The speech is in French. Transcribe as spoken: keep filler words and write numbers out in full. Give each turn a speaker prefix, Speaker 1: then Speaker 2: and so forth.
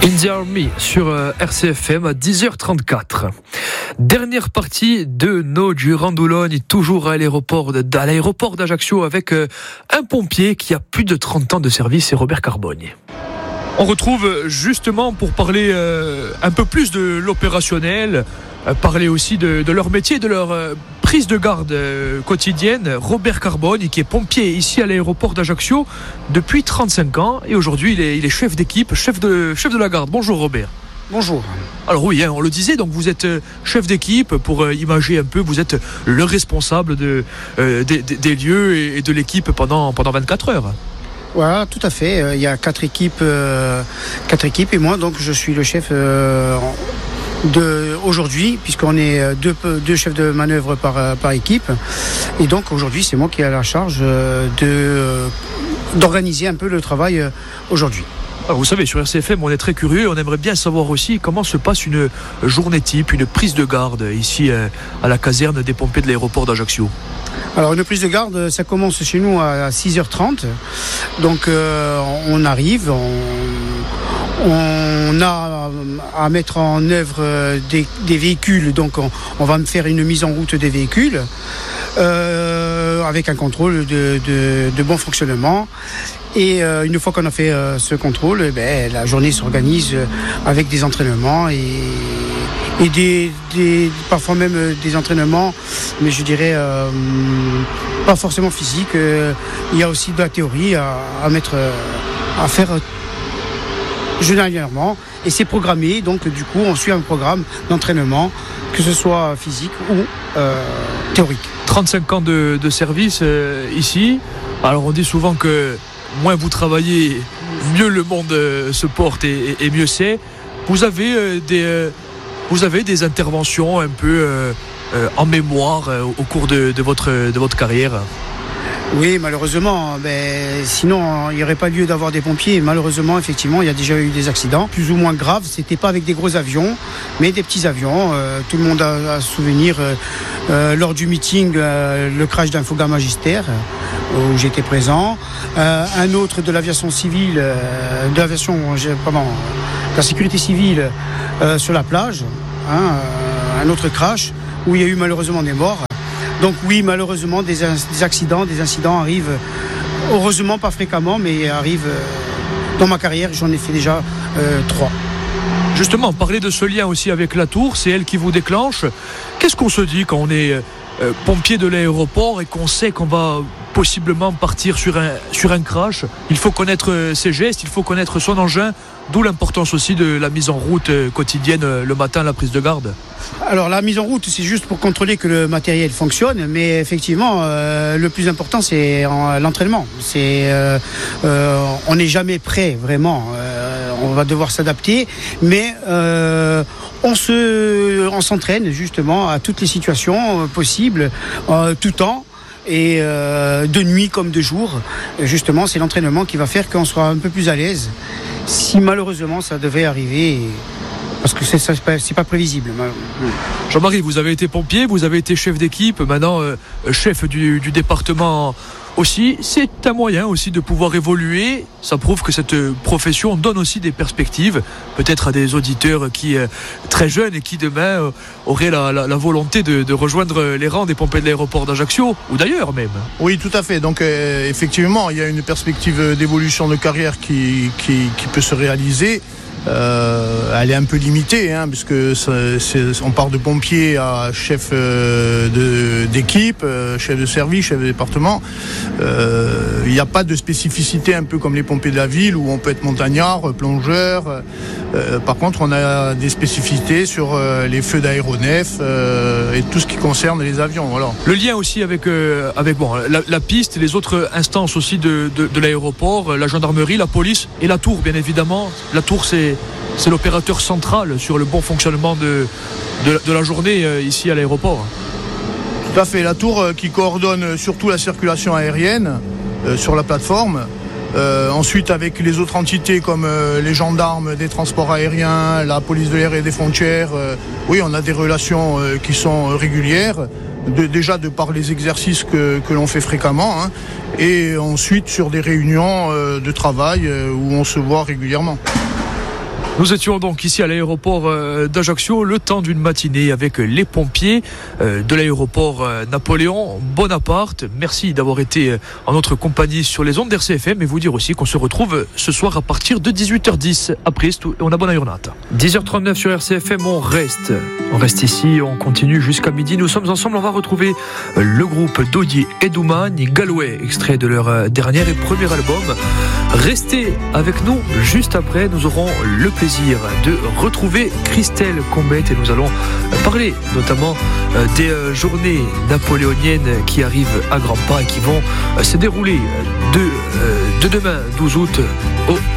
Speaker 1: In the Army sur R C F M à dix heures trente-quatre. Dernière partie de nos Durand-Doulogne, toujours à l'aéroport, à l'aéroport d'Ajaccio avec un pompier qui a plus de trente ans de service, c'est Robert Carbogne. On retrouve justement pour parler euh, un peu plus de l'opérationnel, euh, parler aussi de, de leur métier, de leur euh, prise de garde euh, quotidienne. Robert Carbogne, qui est pompier ici à l'aéroport d'Ajaccio depuis trente-cinq ans, et aujourd'hui il est, il est chef d'équipe, chef de, chef de la garde. Bonjour Robert.
Speaker 2: Bonjour.
Speaker 1: Alors oui, hein, on le disait, donc vous êtes chef d'équipe, pour euh, imager un peu, vous êtes le responsable de, euh, des, des lieux et de l'équipe pendant, pendant vingt-quatre heures.
Speaker 2: Voilà, tout à fait. Il y a quatre équipes, euh, quatre équipes et moi, donc je suis le chef euh, de aujourd'hui, puisqu'on est deux, deux chefs de manœuvre par, par équipe. Et donc aujourd'hui, c'est moi qui ai la charge de, d'organiser un peu le travail aujourd'hui.
Speaker 1: Alors vous savez, sur R C F M, on est très curieux. On aimerait bien savoir aussi comment se passe une journée type, une prise de garde ici à la caserne des pompiers de l'aéroport d'Ajaccio.
Speaker 2: Alors une prise de garde, ça commence chez nous à six heures trente. Donc euh, on arrive, on, on a à mettre en œuvre des, des véhicules. Donc on, on va me faire une mise en route des véhicules euh, avec un contrôle de, de, de bon fonctionnement. Et euh, une fois qu'on a fait euh, ce contrôle, eh ben, la journée s'organise avec des entraînements et, et des, des, parfois même des entraînements, mais je dirais euh, pas forcément physiques. Euh, il y a aussi de la théorie à, à mettre, à faire journalièrement, et c'est programmé. Donc du coup, on suit un programme d'entraînement, que ce soit physique ou euh, théorique.
Speaker 1: trente-cinq ans de, de service euh, ici. Alors on dit souvent que moins vous travaillez, mieux le monde euh, se porte et, et, et mieux c'est. Vous avez euh, des, euh, vous avez des interventions un peu euh, euh, en mémoire euh, au cours de, de votre de votre carrière.
Speaker 2: Oui, malheureusement, ben, sinon il n'y aurait pas lieu d'avoir des pompiers. Malheureusement, effectivement, il y a déjà eu des accidents, plus ou moins graves. C'était pas avec des gros avions, mais des petits avions. Euh, tout le monde a, a souvenir euh, euh, lors du meeting, euh, le crash d'un Foga Magister, euh, où j'étais présent. Euh, un autre de l'aviation civile, euh, de l'aviation, pardon, de la sécurité civile euh, sur la plage. Hein, euh, un autre crash où il y a eu malheureusement des morts. Donc oui, malheureusement, des, des accidents, des incidents arrivent, heureusement pas fréquemment, mais arrivent euh, dans ma carrière, j'en ai fait déjà euh, trois.
Speaker 1: Justement, parler de ce lien aussi avec la tour, c'est elle qui vous déclenche. Qu'est-ce qu'on se dit quand on est euh, pompier de l'aéroport et qu'on sait qu'on va possiblement partir sur un, sur un crash? Il faut connaître ses gestes, il faut connaître son engin, d'où l'importance aussi de la mise en route quotidienne le matin, la prise de garde.
Speaker 2: Alors la mise en route, c'est juste pour contrôler que le matériel fonctionne, mais effectivement euh, le plus important c'est en, l'entraînement. C'est, euh, euh, on n'est jamais prêt vraiment, euh, on va devoir s'adapter, mais euh, on, se, on s'entraîne justement à toutes les situations euh, possibles, euh, tout temps. Et euh, de nuit comme de jour, justement, c'est l'entraînement qui va faire qu'on sera un peu plus à l'aise. Si malheureusement ça devait arriver, parce que c'est, c'est, pas, c'est pas prévisible.
Speaker 1: Jean-Marie, vous avez été pompier, vous avez été chef d'équipe, maintenant euh, chef du, du département aussi. C'est un moyen aussi de pouvoir évoluer. Ça prouve que cette profession donne aussi des perspectives, peut-être à des auditeurs qui euh, très jeunes et qui demain euh, auraient la, la, la volonté de, de rejoindre les rangs des pompiers de l'aéroport d'Ajaccio ou d'ailleurs même.
Speaker 3: Oui, tout à fait. Donc euh, effectivement, il y a une perspective d'évolution de carrière qui, qui, qui peut se réaliser. Euh, elle est un peu limitée, hein, puisque c'est, c'est, on part de pompier à chef euh, de, d'équipe, euh, chef de service, chef de département. Il euh, n'y a pas de spécificité un peu comme les pompiers de la ville où on peut être montagnard, plongeur. Euh, par contre, on a des spécificités sur euh, les feux d'aéronefs euh, et tout ce qui concerne les avions. Voilà.
Speaker 1: Le lien aussi avec, euh, avec bon, la, la piste, les autres instances aussi de, de, de l'aéroport, la gendarmerie, la police et la tour, bien évidemment. La tour, c'est C'est l'opérateur central sur le bon fonctionnement de, de, de la journée euh, ici à l'aéroport.
Speaker 3: Tout à fait, la tour euh, qui coordonne surtout la circulation aérienne euh, sur la plateforme. Euh, ensuite, avec les autres entités comme euh, les gendarmes des transports aériens, la police de l'air et des frontières, euh, oui, on a des relations euh, qui sont régulières. De, déjà de par les exercices que, que l'on fait fréquemment, hein, et ensuite sur des réunions euh, de travail euh, où on se voit régulièrement.
Speaker 1: Nous étions donc ici à l'aéroport d'Ajaccio, le temps d'une matinée avec les pompiers de l'aéroport Napoléon Bonaparte. Merci d'avoir été en notre compagnie sur les ondes d'R C F M, et vous dire aussi qu'on se retrouve ce soir à partir de dix-huit heures dix à Priest et on a bonne journée. dix heures trente-neuf sur R C F M, on reste. On reste ici, on continue jusqu'à midi. Nous sommes ensemble, on va retrouver le groupe Dodi et Doumani, Galway, extrait de leur dernier et premier album. Restez avec nous, juste après, nous aurons le plaisir de retrouver Christelle Combette et nous allons parler notamment des journées napoléoniennes qui arrivent à grands pas et qui vont se dérouler de, de demain douze août au